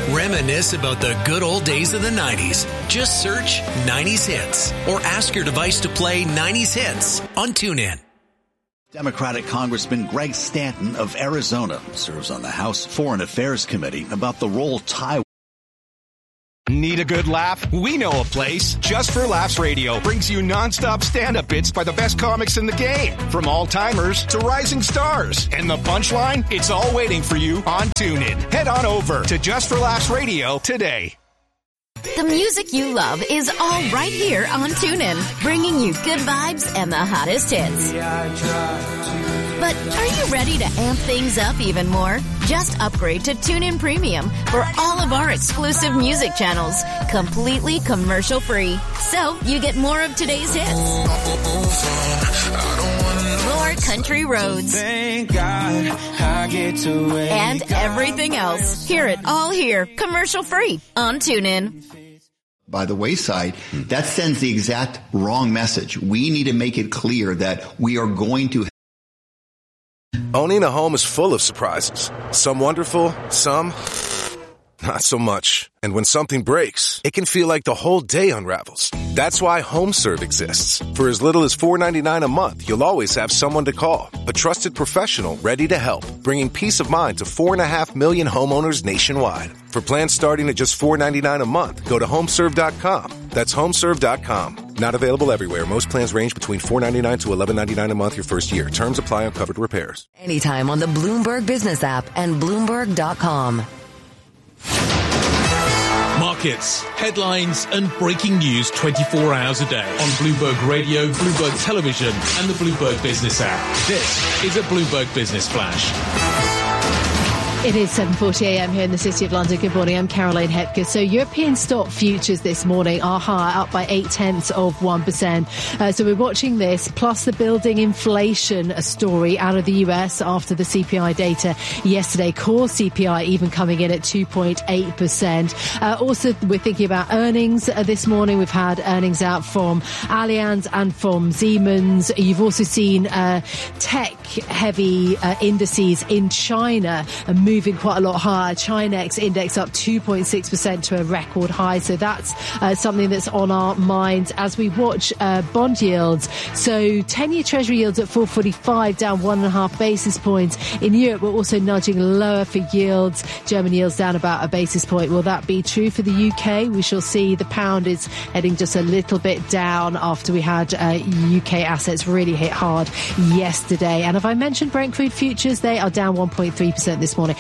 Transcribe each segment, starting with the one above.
Reminisce about the good old days of the 90s. Just search 90s Hits or ask your device to play 90s Hits on TuneIn. Democratic Congressman Greg Stanton of Arizona serves on the House Foreign Affairs Committee about the role Taiwan. Need a good laugh? We know a place. Just for Laughs Radio brings you non-stop stand-up bits by the best comics in the game. From all-timers to rising stars. And the punchline? It's all waiting for you on TuneIn. Head on over to Just for Laughs Radio today. The music you love is all right here on TuneIn, bringing you good vibes and the hottest hits. But are you ready to amp things up even more? Just upgrade to TuneIn Premium for all of our exclusive music channels, completely commercial-free. So you get more of today's hits, more country roads, and everything else. Hear it all here, commercial-free on TuneIn. By the wayside, that sends the exact wrong message. We need to make it clear that we are going to. Owning a home is full of surprises. Some wonderful, some not so much. And when something breaks, it can feel like the whole day unravels. That's why HomeServe exists. For as little as $4.99 a month, you'll always have someone to call. A trusted professional ready to help, bringing peace of mind to 4.5 million homeowners nationwide. For plans starting at just $4.99 a month, go to homeserve.com. That's homeserve.com. Not available everywhere. Most plans range between $4.99 to $11.99 a month your first year. Terms apply on covered repairs. Anytime on the Bloomberg Business app and Bloomberg.com. Markets, headlines and breaking news 24 hours a day on Bloomberg Radio, Bloomberg Television and the Bloomberg Business app. This is a Bloomberg Business Flash. It is 7:40 a.m. here in the City of London. Good morning. I'm Caroline Hepker. So European stock futures this morning are higher, up by 0.8%. So we're watching this, plus the building inflation story out of the US after the CPI data yesterday. Core CPI even coming in at 2.8%. Also, we're thinking about earnings this morning. We've had earnings out from Allianz and from Siemens. You've also seen tech-heavy indices in China moving quite a lot higher. Chinex index up 2.6% to a record high. So that's something that's on our minds as we watch bond yields. So 10-year Treasury yields at 4.45, down 1.5 basis points. In Europe, we're also nudging lower for yields. German yields down about a basis point. Will that be true for the UK? We shall see. The pound is heading just a little bit down after we had UK assets really hit hard yesterday. And have I mentioned Brent crude futures? They are down 1.3% this morning.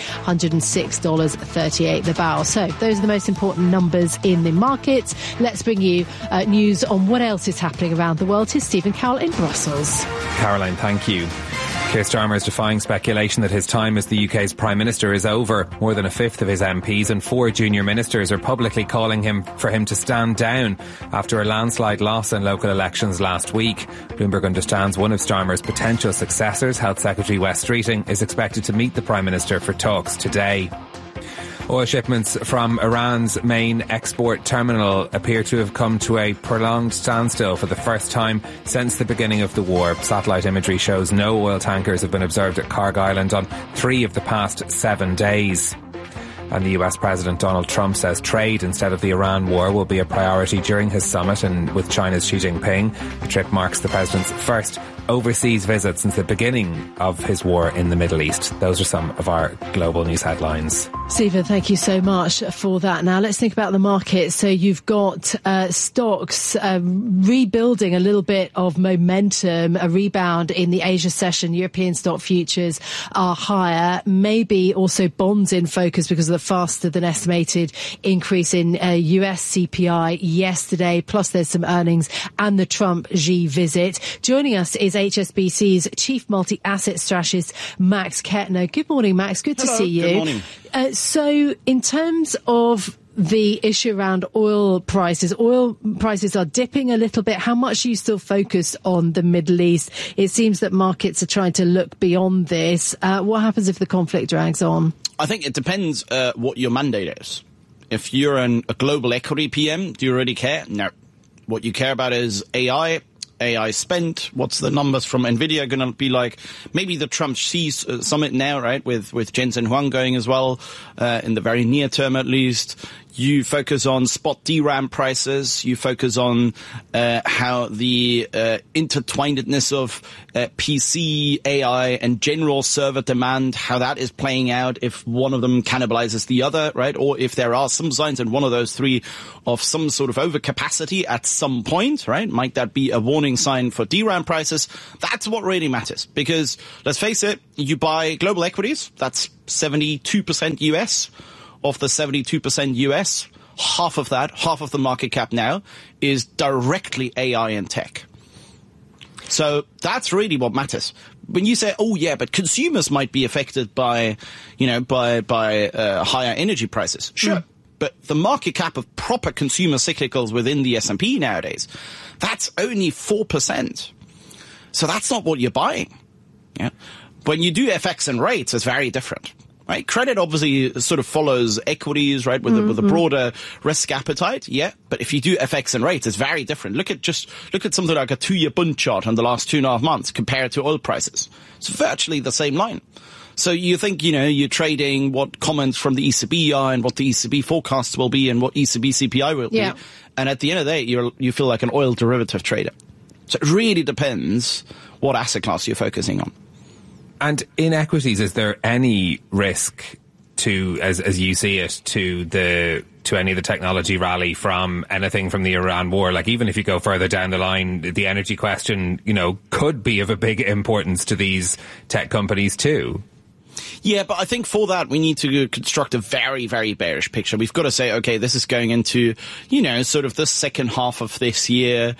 $106.38 the barrel. So those are the most important numbers in the markets. Let's bring you news on what else is happening around the world. Here's Stephen Cowell in Brussels. Caroline, thank you. Keir Starmer is defying speculation that his time as the UK's Prime Minister is over. More than a fifth of his MPs and 4 junior ministers are publicly calling for him to stand down after a landslide loss in local elections last week. Bloomberg understands one of Starmer's potential successors, Health Secretary Wes Streeting, is expected to meet the Prime Minister for talks today. Oil shipments from Iran's main export terminal appear to have come to a prolonged standstill for the first time since the beginning of the war. Satellite imagery shows no oil tankers have been observed at Karg Island on 3 of the past 7 days. And the US President Donald Trump says trade instead of the Iran war will be a priority during his summit and with China's Xi Jinping. The trip marks the president's first overseas visit since the beginning of his war in the Middle East. Those are some of our global news headlines. Stephen, thank you so much for that. Now let's think about the market. So you've got stocks rebuilding a little bit of momentum, a rebound in the Asia session. European stock futures are higher, maybe also bonds in focus because of the faster than estimated increase in US CPI yesterday. Plus there's some earnings and the Trump-Xi visit. Joining us is HSBC's Chief Multi-Asset Strategist, Max Kettner. Good morning, Max. Good to see you. Good morning. So in terms of the issue around oil prices are dipping a little bit. How much are you still focused on the Middle East? It seems that markets are trying to look beyond this. What happens if the conflict drags on? I think it depends what your mandate is. If you're a global equity PM, do you really care? No. What you care about is AI, AI spend? What's the numbers from NVIDIA going to be like? Maybe the Trump Xi summit now, right, with Jensen Huang going as well, in the very near term at least. You focus on spot DRAM prices. You focus on how the intertwinedness of PC, AI, and general server demand, how that is playing out if one of them cannibalizes the other, right? Or if there are some signs in one of those three of some sort of overcapacity at some point, right? Might that be a warning sign for DRAM prices? That's what really matters. Because, let's face it, you buy global equities, that's 72% US. Of the 72% US, half of the market cap now, is directly AI and tech. So that's really what matters. When you say, oh yeah, but consumers might be affected by higher energy prices. Sure. But the market cap of proper consumer cyclicals within the S&P nowadays, that's only 4%. So that's not what you're buying. Yeah. When you do FX and rates, it's very different. Right, credit obviously sort of follows equities, right, with a broader risk appetite. Yeah, but if you do FX and rates, it's very different. Look at something like a 2-year Bund chart on the last 2.5 months compared to oil prices. It's virtually the same line. So you think, you're trading what comments from the ECB are and what the ECB forecasts will be and what ECB CPI will be. And at the end of the day, you feel like an oil derivative trader. So it really depends what asset class you're focusing on. And in equities, is there any risk to, as you see it, to any of the technology rally from anything from the Iran war? Like, even if you go further down the line, the energy question, could be of a big importance to these tech companies too. Yeah, but I think for that, we need to construct a very, very bearish picture. We've got to say, okay, this is going into, sort of the second half of this year.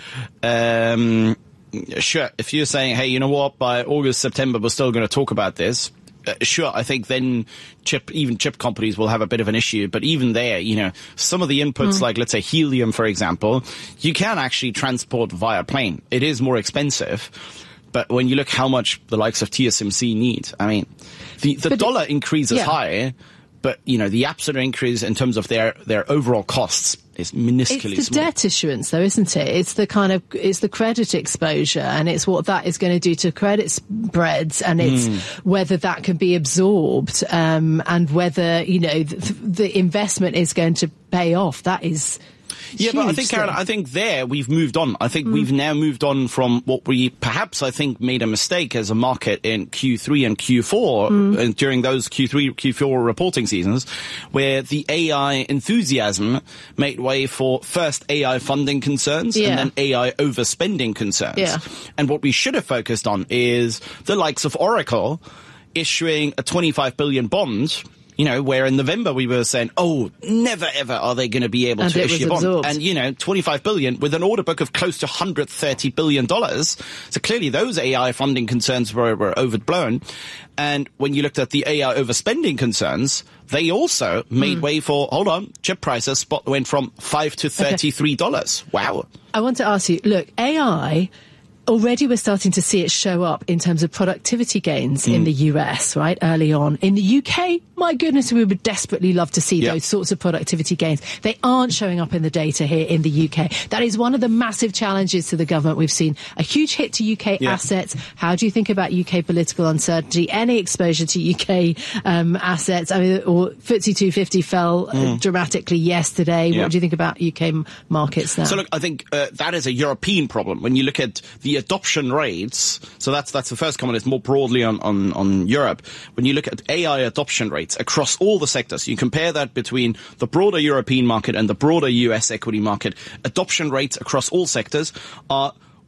Sure, if you're saying, hey, you know what, by August, September, we're still going to talk about this, sure, I think then chip companies will have a bit of an issue. But even there, some of the inputs, like let's say helium, for example, you can actually transport via plane. It is more expensive. But when you look how much the likes of TSMC need, I mean, the dollar increase is high, but, the absolute increase in terms of their overall costs is minusculely It's the small. debt issuance, though, isn't it? It's the credit exposure, and it's what that is going to do to credit spreads, and it's whether that can be absorbed, and whether, the investment is going to pay off. That is... Yeah, but I think, Karen, I think there we've moved on. I think we've now moved on from what we perhaps, I think, made a mistake as a market in Q3 and Q4 and during those Q3, Q4 reporting seasons, where the AI enthusiasm made way for first AI funding concerns and then AI overspending concerns. Yeah. And what we should have focused on is the likes of Oracle issuing a 25 billion bond, where in November we were saying, oh, never ever are they going to be able to issue a bond. And, 25 billion with an order book of close to $130 billion. So clearly those AI funding concerns were overblown. And when you looked at the AI overspending concerns, they also made way for, chip prices spot went from $5 to $33. Wow. I want to ask you, look, AI... Already we're starting to see it show up in terms of productivity gains in the US, right, early on. In the UK, my goodness, we would desperately love to see those sorts of productivity gains. They aren't showing up in the data here in the UK. That is one of the massive challenges to the government. We've seen a huge hit to UK assets. How do you think about UK political uncertainty? Any exposure to UK assets? I mean, or FTSE 250 fell dramatically yesterday. What do you think about UK markets now? So look, I think that is a European problem. When you look at the adoption rates, so that's the first comment, is more broadly on Europe. When you look at AI adoption rates across all the sectors, you compare that between the broader European market and the broader US equity market, adoption rates across all sectors are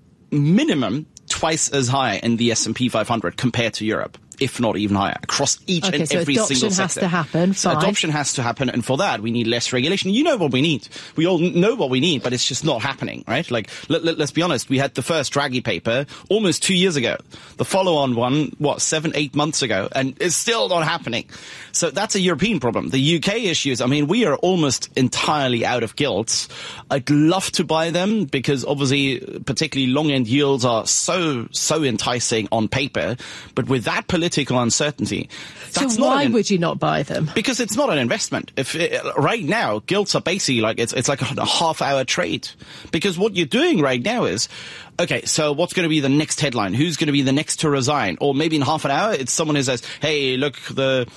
minimum twice as high in the S&P 500 compared to Europe, if not even higher, across each and every single sector. Adoption has to happen. So adoption has to happen, and for that we need less regulation. You know what we need. We all know what we need, but it's just not happening, right? Like, let's be honest, we had the first Draghi paper almost 2 years ago. The follow-on one, 7-8 months ago, and it's still not happening. So that's a European problem. The UK issues, I mean, we are almost entirely out of gilts. I'd love to buy them because obviously, particularly long-end yields are so enticing on paper, but with that political uncertainty, that's why would you not buy them? Because it's not an investment. Right now, gilts are basically like it's like a half-hour trade. Because what you're doing right now is okay, so what's going to be the next headline? Who's going to be the next to resign? Or maybe in half an hour, it's someone who says, hey, look, the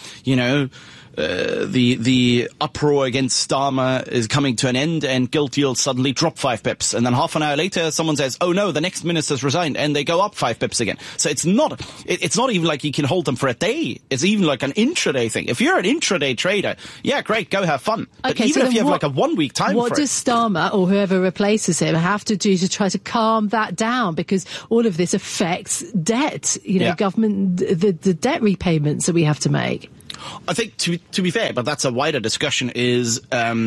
uproar against Starmer is coming to an end and gilt yields suddenly drop 5 pips. And then half an hour later, someone says, oh no, the next minister's resigned, and they go up 5 pips again. So it's not even like you can hold them for a day. It's even like an intraday thing. If you're an intraday trader, yeah, great, go have fun. But okay, even so if you have like a 1 week time what does Starmer or whoever replaces him have to do to try to calm that down? Because all of this affects debt, government, the debt repayments that we have to make. I think, to be fair, but that's a wider discussion, is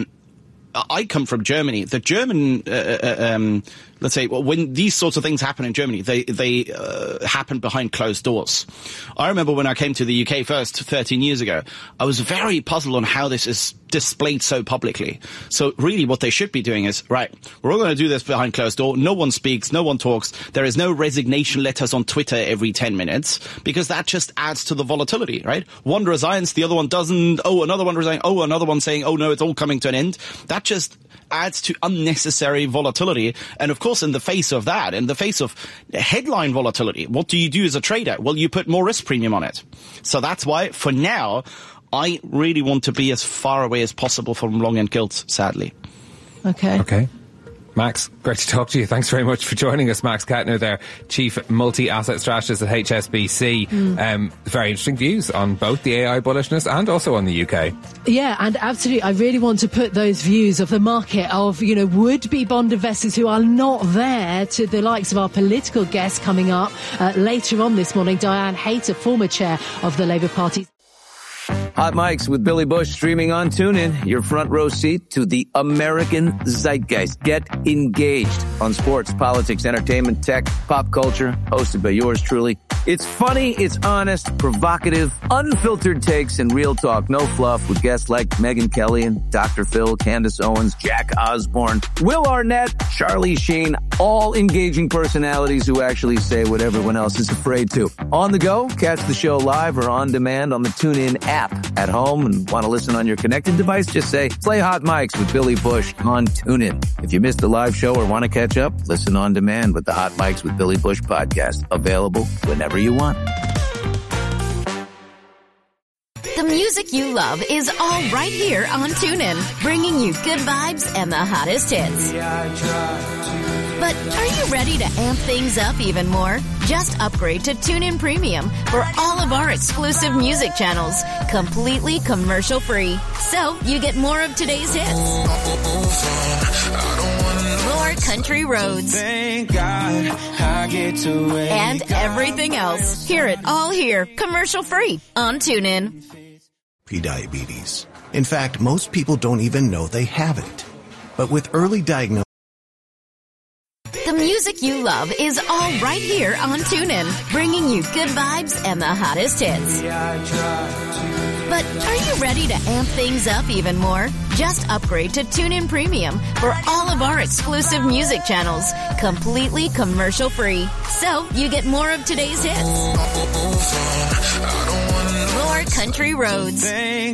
I come from Germany. The German, let's say, when these sorts of things happen in Germany, they happen behind closed doors. I remember when I came to the UK first 13 years ago, I was very puzzled on how this is displayed so publicly. So really what they should be doing is, right, we're all going to do this behind closed door. No one speaks, no one talks. There is no resignation letters on Twitter every 10 minutes, because that just adds to the volatility, right? One resigns, the other one doesn't. Oh, another one resigns. Oh, another one saying, oh no, it's all coming to an end. That just adds to unnecessary volatility. And of course, in the face of that, in the face of headline volatility, what do you do as a trader? Well, you put more risk premium on it. So that's why, for now, I really want to be as far away as possible from long and gilts, sadly. Okay. Max, great to talk to you. Thanks very much for joining us. Max Kettner there, Chief Multi-Asset Strategist at HSBC. Very interesting views on both the AI bullishness and also on the UK. Yeah, and absolutely, I really want to put those views of the market of, would-be bond investors who are not there to the likes of our political guests coming up later on this morning. Diane Hayter, former chair of the Labour Party. Hot Mics with Billy Bush streaming on TuneIn. Your front row seat to the American zeitgeist. Get engaged on sports, politics, entertainment, tech, pop culture. Hosted by yours truly. It's funny, it's honest, provocative, unfiltered takes, and real talk. No fluff with guests like Megyn Kelly and Dr. Phil, Candace Owens, Jack Osborne, Will Arnett, Charlie Sheen. All engaging personalities who actually say what everyone else is afraid to. On the go, catch the show live or on demand on the TuneIn app. At home and want to listen on your connected device, just say, play Hot Mics with Billy Bush on TuneIn. If you missed the live show or want to catch up, listen on demand with the Hot Mics with Billy Bush podcast. Available whenever you want. The music you love is all right here on TuneIn, bringing you good vibes and the hottest hits. But are you ready to amp things up even more? Just upgrade to TuneIn Premium for all of our exclusive music channels, completely commercial free. So you get more of today's hits, more country roads, and everything else. Hear it all here, commercial free on TuneIn. Prediabetes. In fact, most people don't even know they have it. But with early diagnosis, the music you love is all right here on TuneIn, bringing you good vibes and the hottest hits. But are you ready to amp things up even more? Just upgrade to TuneIn Premium for all of our exclusive music channels, completely commercial free. So you get more of today's hits, more country roads,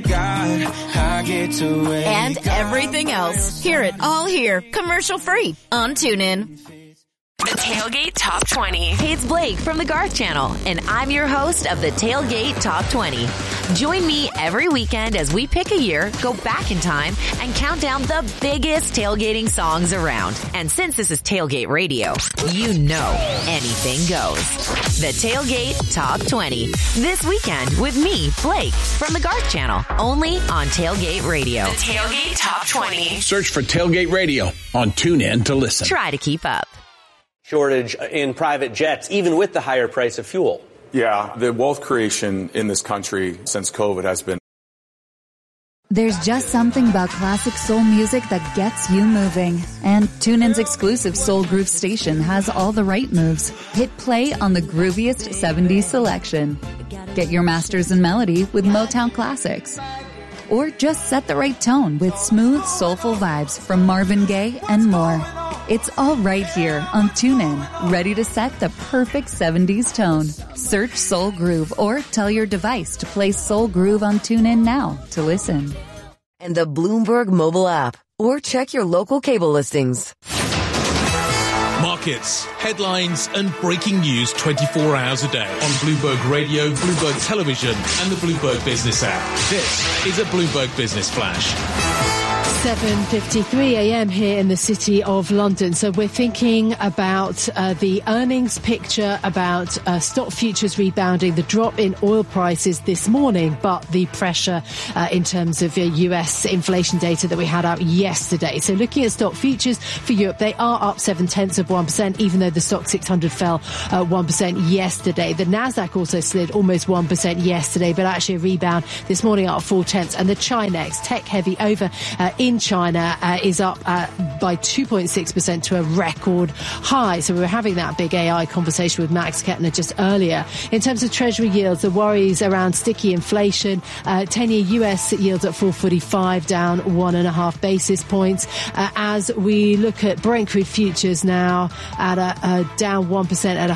and everything else. Hear it all here, commercial free on TuneIn. The Tailgate Top 20. Hey, it's Blake from the Garth Channel, and I'm your host of the Tailgate Top 20. Join me every weekend as we pick a year, go back in time, and count down the biggest tailgating songs around. And since this is Tailgate Radio, you know anything goes. The Tailgate Top 20. This weekend with me, Blake, from the Garth Channel, only on Tailgate Radio. The Tailgate Top 20. Search for Tailgate Radio on TuneIn to listen. Try to keep up. Shortage in private jets, even with the higher price of fuel. Yeah, the wealth creation in this country since COVID has been. There's just something about classic soul music that gets you moving. And TuneIn's exclusive Soul Groove station has all the right moves. Hit play on the grooviest 70s selection. Get your masters in melody with Motown classics. Or just set the right tone with smooth, soulful vibes from Marvin Gaye and more. It's all right here on TuneIn, ready to set the perfect 70s tone. Search Soul Groove or tell your device to play Soul Groove on TuneIn now to listen. And the Bloomberg mobile app, or check your local cable listings. Market markets, headlines and breaking news 24 hours a day on Bloomberg Radio, Bloomberg Television and the Bloomberg Business app. This is a Bloomberg Business Flash. 7:53 a.m. here in the city of London. So we're thinking about the earnings picture, about stock futures rebounding, the drop in oil prices this morning, but the pressure in terms of US inflation data that we had out yesterday. So looking at stock futures for Europe, they are up 0.7%, even though the stock 600 fell 1% yesterday. The Nasdaq also slid almost 1% yesterday, but actually a rebound this morning up 0.4. And the Chinex, tech heavy over in China, is up by 2.6% to a record high. So we were having that big AI conversation with Max Kettner just earlier. In terms of Treasury yields, the worries around sticky inflation, 10-year US yields at 4.45, down 1.5 basis points. As we look at Brent crude futures now at down 1% at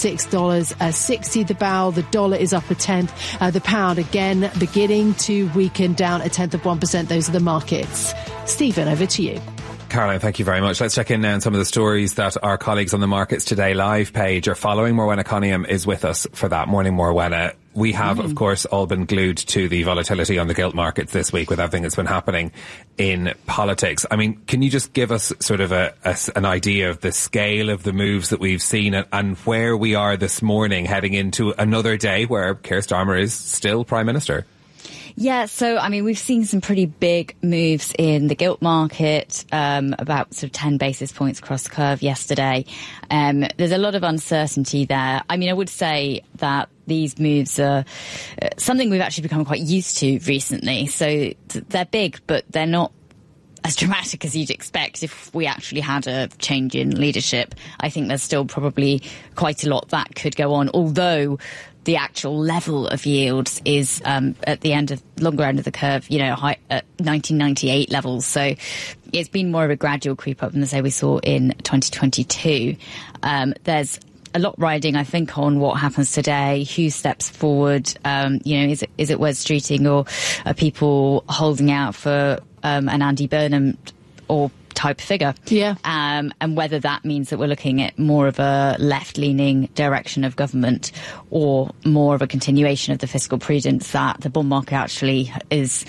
$106.60 the barrel. The dollar is up 0.1. The pound again beginning to weaken, down 0.1%. Those are the markets. Stephen, over to you. Caroline, thank you very much. Let's check in now on some of the stories that our colleagues on the Markets Today live page are following. Morwenna Cunningham is with us for that. Morning, Morwenna. We have, of course, all been glued to the volatility on the gilt markets this week with everything that's been happening in politics. I mean, can you just give us sort of an idea of the scale of the moves that we've seen and where we are this morning heading into another day where Keir Starmer is still Prime Minister? Yeah, so, I mean, we've seen some pretty big moves in the gilt market, about sort of 10 basis points across the curve yesterday. There's a lot of uncertainty there. I mean, I would say that these moves are something we've actually become quite used to recently. So they're big, but they're not as dramatic as you'd expect if we actually had a change in leadership. I think there's still probably quite a lot that could go on, although the actual level of yields is at the longer end of the curve, high at 1998 levels. So it's been more of a gradual creep up than, say, we saw in 2022. There's a lot riding, I think, on what happens today. Who steps forward? Is it Wes Streeting, or are people holding out for an Andy Burnham or type figure? Yeah. And whether that means that we're looking at more of a left-leaning direction of government or more of a continuation of the fiscal prudence that the bond market actually is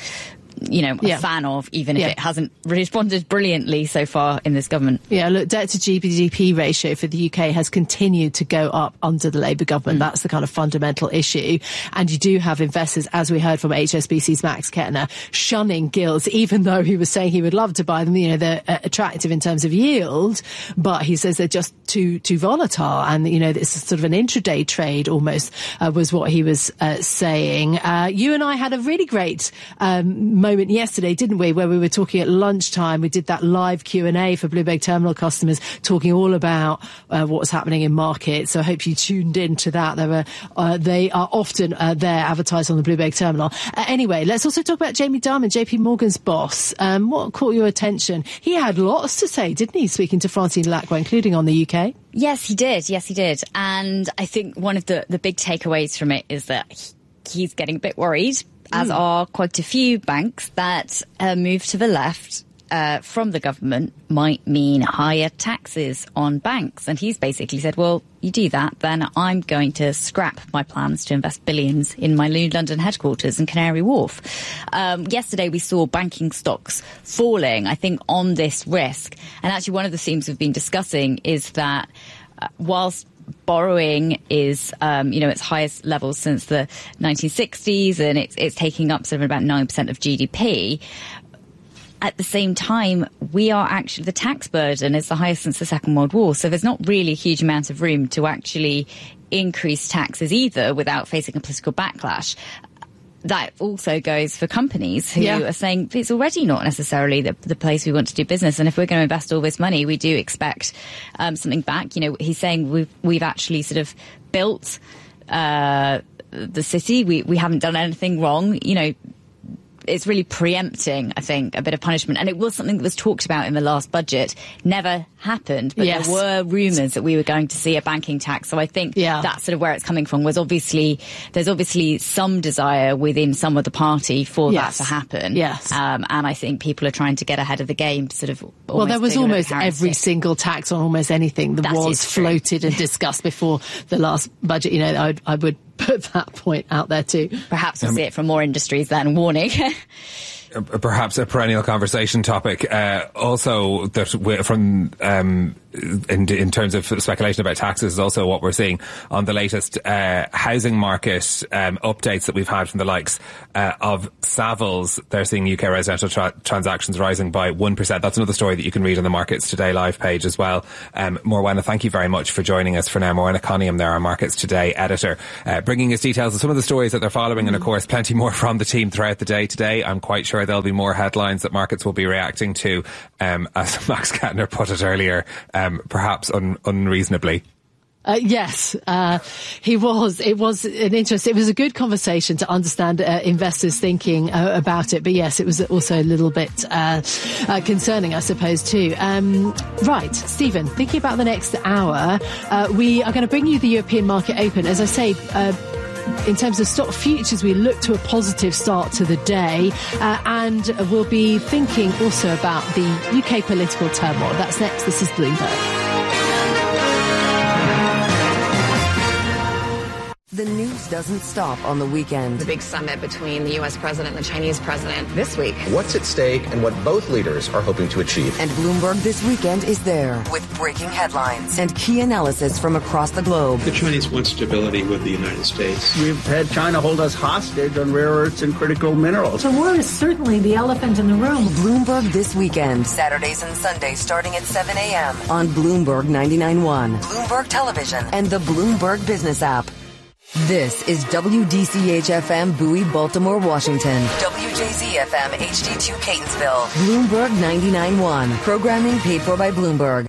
a fan of, even if it hasn't responded brilliantly so far in this government. Yeah, look, debt to GDP ratio for the UK has continued to go up under the Labour government. That's the kind of fundamental issue. And you do have investors, as we heard from HSBC's Max Kettner, shunning gilts, even though he was saying he would love to buy them. They're attractive in terms of yield, but he says they're just too volatile. And, it's sort of an intraday trade almost, was what he was saying. You and I had a really great moment yesterday, didn't we, where we were talking at lunchtime. We did that live Q&A for Bloomberg Terminal customers, talking all about what's happening in markets. So I hope you tuned in to that. They are often there advertised on the Bloomberg Terminal. Anyway, let's also talk about Jamie Dimon, JP Morgan's boss. What caught your attention? He had lots to say, didn't he, speaking to Francine Lacqua, including on the UK? Yes, he did. And I think one of the big takeaways from it is that he's getting a bit worried, as are quite a few banks, that a move to the left from the government might mean higher taxes on banks. And he's basically said, well, you do that, then I'm going to scrap my plans to invest billions in my new London headquarters in Canary Wharf. Yesterday, we saw banking stocks falling, I think, on this risk. And actually, one of the themes we've been discussing is that whilst borrowing is, its highest levels since the 1960s, and it's taking up sort of about 9% of GDP. At the same time, the tax burden is the highest since the Second World War. So there's not really a huge amount of room to actually increase taxes either without facing a political backlash. That also goes for companies who are saying it's already not necessarily the place we want to do business. And if we're going to invest all this money, we do expect something back. He's saying we've actually sort of built the city. We haven't done anything wrong. it's really preempting, I think, a bit of punishment. And it was something that was talked about in the last budget, never happened, but there were rumours that we were going to see a banking tax. So I think that's sort of where it's coming from. There's obviously some desire within some of the party for that to happen. Yes. And I think people are trying to get ahead of the game to sort of well, there was almost every single tax on almost anything that was floated and discussed before the last budget. You know, I would put that point out there too. Perhaps we'll see it from more industries than warning. Perhaps a perennial conversation topic. Also, that from in terms of speculation about taxes, is also what we're seeing on the latest housing market updates that we've had from the likes of Savills. They're seeing UK residential transactions rising by 1%. That's another story that you can read on the Markets Today live page as well. Morwenna, thank you very much for joining us for now. Morwenna Cunningham there, our Markets Today editor, bringing us details of some of the stories that they're following, and of course plenty more from the team throughout the day today. I'm quite sure there'll be more headlines that markets will be reacting to, as Max Kettner put it earlier, perhaps unreasonably. Yes, he was. It was a good conversation to understand investors' thinking about it. But yes, it was also a little bit concerning, I suppose, too. Right, Stephen, thinking about the next hour, we are going to bring you the European Market Open. As I say, in terms of stock futures, we look to a positive start to the day, and we'll be thinking also about the UK political turmoil. That's next. This is Bloomberg. The news doesn't stop on the weekend. The big summit between the U.S. president and the Chinese president this week. What's at stake and what both leaders are hoping to achieve. And Bloomberg This Weekend is there with breaking headlines and key analysis from across the globe. The Chinese want stability with the United States. We've had China hold us hostage on rare earths and critical minerals. The war is certainly the elephant in the room. Bloomberg This Weekend, Saturdays and Sundays starting at 7 a.m. on Bloomberg 99.1, Bloomberg Television, and the Bloomberg Business app. This is WDCH-FM Bowie, Baltimore, Washington. WJZ-FM HD2 Catonsville. Bloomberg 99.1. Programming paid for by Bloomberg.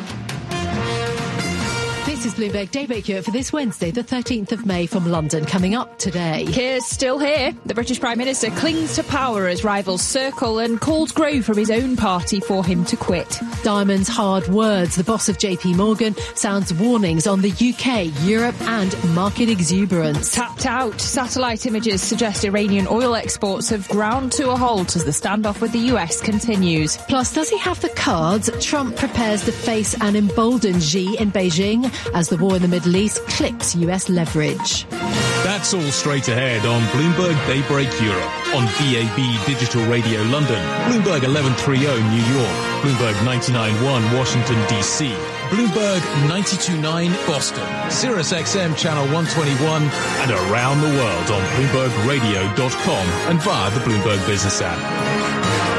This is Bloomberg Daybreak Europe for this Wednesday, the 13th of May from London. Coming up today. Keir's still here. The British Prime Minister clings to power as rivals circle and calls Grove from his own party for him to quit. Diamond's hard words. The boss of JP Morgan sounds warnings on the UK, Europe and market exuberance. Tapped out. Satellite images suggest Iranian oil exports have ground to a halt as the standoff with the US continues. Plus, does he have the cards? Trump prepares to face and embolden Xi in Beijing as the war in the Middle East clips US leverage. That's all straight ahead on Bloomberg Daybreak Europe, on DAB Digital Radio London, Bloomberg 1130 New York, Bloomberg 99.1 Washington DC, Bloomberg 92.9 Boston, Sirius XM Channel 121, and around the world on BloombergRadio.com and via the Bloomberg Business app.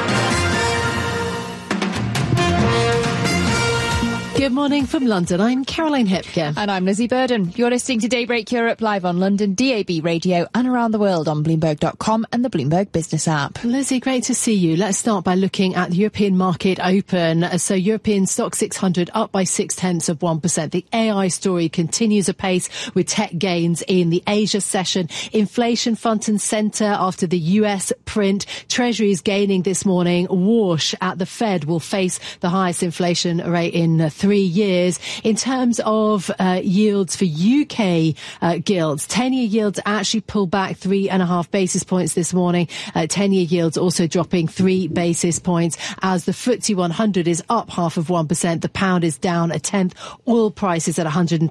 Good morning from London. I'm Caroline Hepker. And I'm Lizzie Burden. You're listening to Daybreak Europe live on London, DAB Radio, and around the world on Bloomberg.com and the Bloomberg Business app. Lizzie, great to see you. Let's start by looking at the European Market Open. So European Stock 600 up by 0.6%. The AI story continues apace with tech gains in the Asia session. Inflation front and centre after the US print. Treasuries gaining this morning. Walsh at the Fed will face the highest inflation rate in 3 years. In terms of yields for UK gilts, 10-year yields actually pulled back 3.5 basis points this morning. 10-year yields also dropping 3 basis points as the FTSE 100 is up 0.5%. The pound is down 1/10. Oil prices at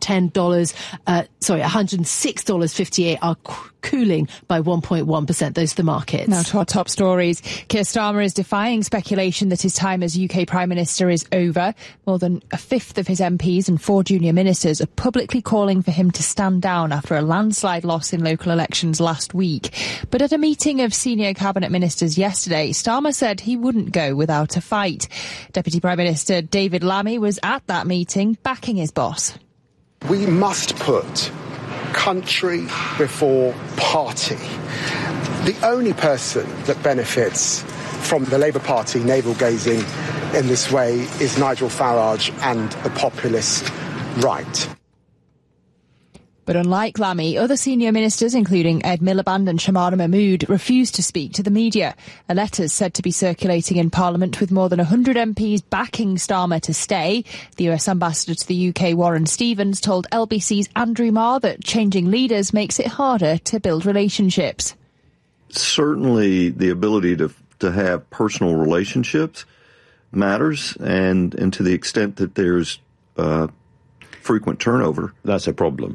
$106.58 are cooling by 1.1%. Those are the markets. Now to our top stories. Keir Starmer is defying speculation that his time as UK Prime Minister is over. More than a fifth of his MPs and 4 junior ministers are publicly calling for him to stand down after a landslide loss in local elections last week. But at a meeting of senior cabinet ministers yesterday, Starmer said he wouldn't go without a fight. Deputy Prime Minister David Lammy was at that meeting backing his boss. We must put country before party. The only person that benefits from the Labour Party navel-gazing in this way is Nigel Farage and the populist right. But unlike Lammy, other senior ministers, including Ed Miliband and Shamara Mahmood, refused to speak to the media. A letter is said to be circulating in Parliament with more than 100 MPs backing Starmer to stay. The US ambassador to the UK, Warren Stevens, told LBC's Andrew Marr that changing leaders makes it harder to build relationships. Certainly the ability to have personal relationships matters, and to the extent that there's frequent turnover, that's a problem.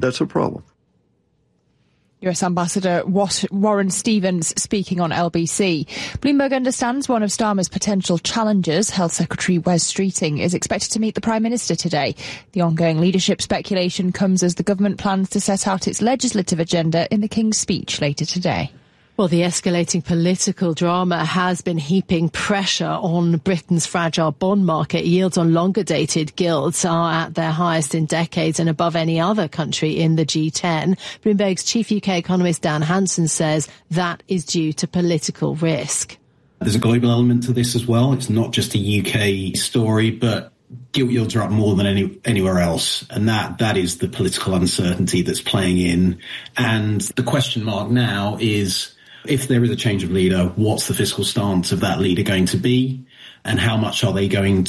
US Ambassador Warren Stevens speaking on LBC. Bloomberg understands one of Starmer's potential challengers, Health Secretary Wes Streeting, is expected to meet the Prime Minister today. The ongoing leadership speculation comes as the government plans to set out its legislative agenda in the King's speech later today. Well, the escalating political drama has been heaping pressure on Britain's fragile bond market. Yields on longer-dated gilts are at their highest in decades and above any other country in the G10. Bloomberg's chief UK economist Dan Hansen says that is due to political risk. There's a global element to this as well. It's not just a UK story, but gilt yields are up more than anywhere else, and that is the political uncertainty that's playing in. And the question mark now is, if there is a change of leader, what's the fiscal stance of that leader going to be, and how much are they going